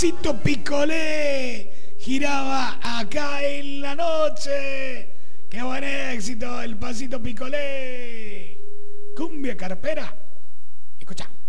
Pasito Picolé giraba acá en la noche. ¡Qué buen éxito! El Pasito Picolé. Cumbia carpera. Escucha.